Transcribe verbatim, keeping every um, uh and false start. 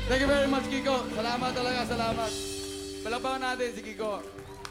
Thank you very much, Kiko. Salamat talaga, salamat. Palakpakan natin si Kiko.